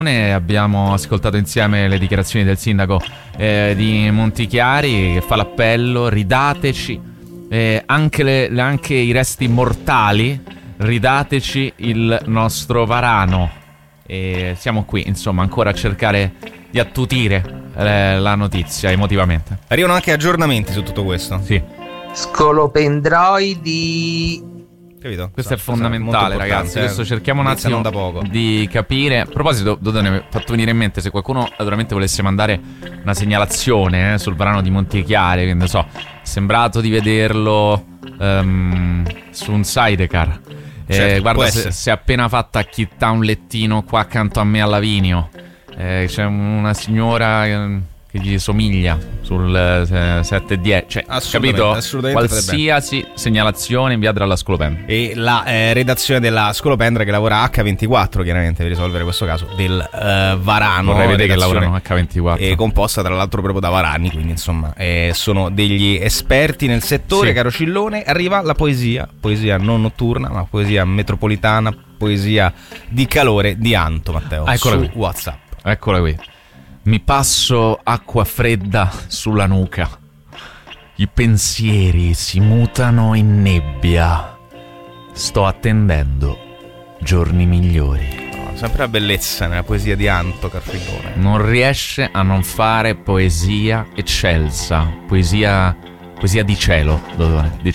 Abbiamo ascoltato insieme le dichiarazioni del sindaco di Montichiari, che fa l'appello: ridateci anche i resti mortali, ridateci il nostro Varano. E siamo qui, insomma, ancora a cercare di attutire la notizia emotivamente. Arrivano anche aggiornamenti su tutto questo. Sì. Scolopendroidi. Capito? Questo è fondamentale, ragazzi. Questo cerchiamo un attimo da poco di capire. A proposito, Dodone, mi ha fatto venire in mente, se qualcuno naturalmente volesse mandare una segnalazione sul Varano di Montichiari, che ne so, è sembrato di vederlo su un sidecar. Certo, guarda, si è appena fatta a chittà un lettino qua accanto a me a Lavinio. C'è una signora che gli somiglia sul 7-10, cioè, capito? Qualsiasi segnalazione inviatela alla Scolopendra. E la redazione della Scolopendra, che lavora H24 chiaramente per risolvere questo caso del Varano. Vorrei vedere che lavorano H24. È composta tra l'altro proprio da varani, quindi insomma sono degli esperti nel settore. Sì. Caro Cillone, arriva la poesia non notturna, ma poesia metropolitana, poesia di calore di Anto, Matteo, eccola su qui. WhatsApp. Eccola qui. Mi passo acqua fredda sulla nuca. I pensieri si mutano in nebbia. Sto attendendo giorni migliori. Sempre la bellezza nella poesia di Anto, Carfillone. Non riesce a non fare poesia eccelsa. Poesia di cielo, Dodone.